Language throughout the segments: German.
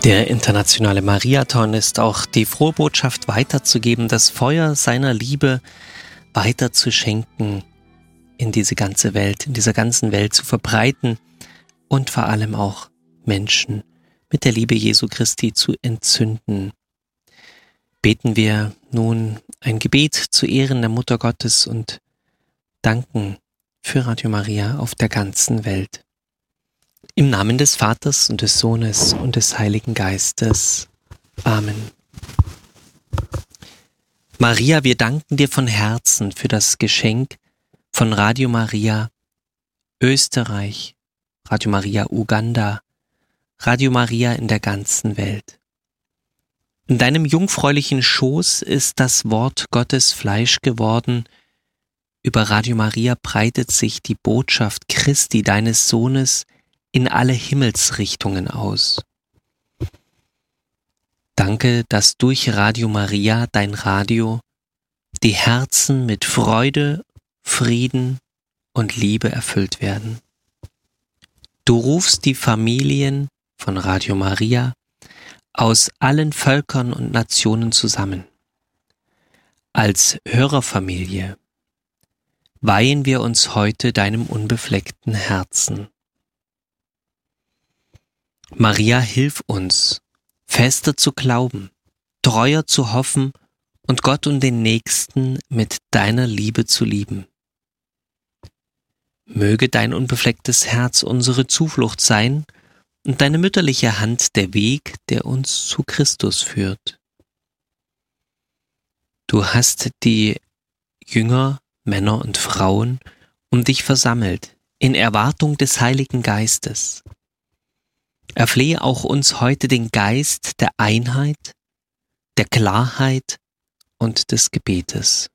Der internationale Mariathon ist auch die frohe Botschaft weiterzugeben, das Feuer seiner Liebe weiterzuschenken, in diese ganze Welt, in dieser ganzen Welt zu verbreiten und vor allem auch Menschen mit der Liebe Jesu Christi zu entzünden. Beten wir nun ein Gebet zu Ehren der Mutter Gottes und danken für Radio Maria auf der ganzen Welt. Im Namen des Vaters und des Sohnes und des Heiligen Geistes. Amen. Maria, wir danken dir von Herzen für das Geschenk von Radio Maria Österreich, Radio Maria Uganda, Radio Maria in der ganzen Welt. In deinem jungfräulichen Schoß ist das Wort Gottes Fleisch geworden. Über Radio Maria breitet sich die Botschaft Christi, deines Sohnes, in alle Himmelsrichtungen aus. Danke, dass durch Radio Maria, dein Radio, die Herzen mit Freude, Frieden und Liebe erfüllt werden. Du rufst die Familien von Radio Maria aus allen Völkern und Nationen zusammen. Als Hörerfamilie weihen wir uns heute deinem unbefleckten Herzen. Maria, hilf uns, fester zu glauben, treuer zu hoffen und Gott und den Nächsten mit deiner Liebe zu lieben. Möge dein unbeflecktes Herz unsere Zuflucht sein und deine mütterliche Hand der Weg, der uns zu Christus führt. Du hast die Jünger, Männer und Frauen um dich versammelt, in Erwartung des Heiligen Geistes. Erflehe auch uns heute den Geist der Einheit, der Klarheit und des Gebetes.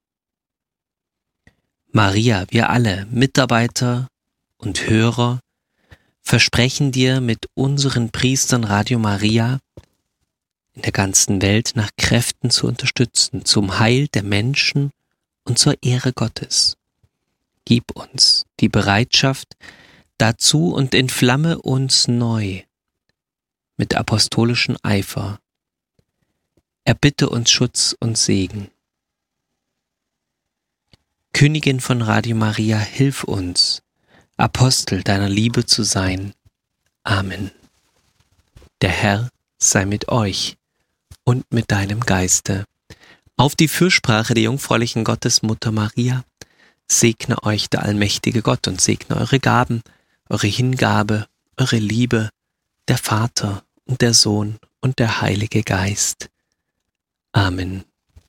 Maria, wir alle, Mitarbeiter und Hörer, versprechen dir mit unseren Priestern Radio Maria in der ganzen Welt nach Kräften zu unterstützen, zum Heil der Menschen und zur Ehre Gottes. Gib uns die Bereitschaft dazu und entflamme uns neu mit apostolischem Eifer. Erbitte uns Schutz und Segen. Königin von Radio Maria, hilf uns, Apostel deiner Liebe zu sein. Amen. Der Herr sei mit euch und mit deinem Geiste. Auf die Fürsprache der jungfräulichen Gottesmutter Maria segne euch der allmächtige Gott und segne eure Gaben, eure Hingabe, eure Liebe, der Vater und der Sohn und der Heilige Geist. Amen.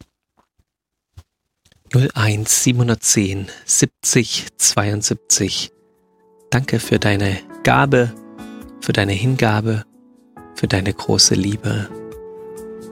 01 710 70 72. Danke für deine Gabe, für deine Hingabe, für deine große Liebe.